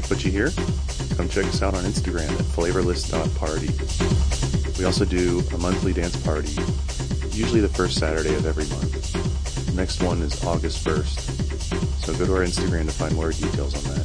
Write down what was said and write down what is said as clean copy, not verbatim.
like what you hear? Come check us out on Instagram at flavorless.party. We also do a monthly dance party, usually the first Saturday of every month. The next one is August 1st, so go to our Instagram to find more details on that.